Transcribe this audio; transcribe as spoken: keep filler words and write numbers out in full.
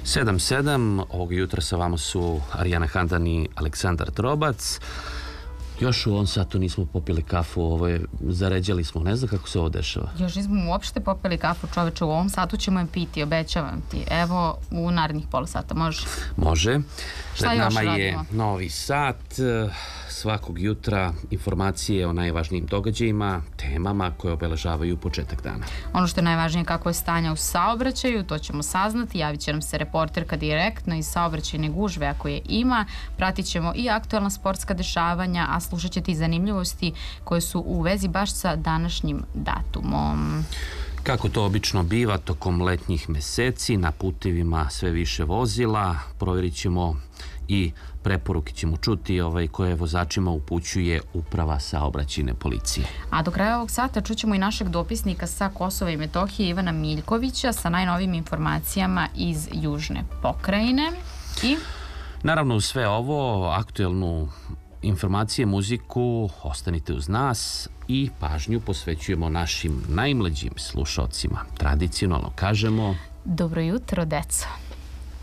sedam sedam, ovog jutra sa vama su Arijana Handan i Aleksandar Trobac. Još u ovom satu nismo popili kafu, ovo je, zaređali smo, ne znam kako se ovo dešava. Još nismo uopšte popili kafu, čoveče, u ovom satu ćemo je piti, obećavam ti. Evo, u narednih pola sata, može? Može. Šta Pred još nama radimo? je Novi Sad, svakog jutra informacije o najvažnijim događajima, temama koje obeležavaju početak dana. Ono što je najvažnije kako je stanje u saobraćaju, to ćemo saznati. Javit će nam se reporterka direktno iz saobraćajne gužve ako je ima. Pratit ćemo i aktualna sportska dešavanja, a slušat ćete i zanimljivosti koje su u vezi baš sa današnjim datumom. Kako to obično biva tokom letnjih meseci, na putevima sve više vozila, provjerit ćemo i preporuke ćemo čuti ovaj, koje vozačima upućuje Uprava saobraćajne policije. A do kraja ovog sata čućemo i našeg dopisnika sa Kosova i Metohije Ivana Miljkovića sa najnovijim informacijama iz Južne pokrajine. I naravno uz sve ovo, aktuelnu informacije, muziku, ostanite uz nas i pažnju posvećujemo našim najmlađim slušalcima. Tradicionalno kažemo: dobro jutro, deco.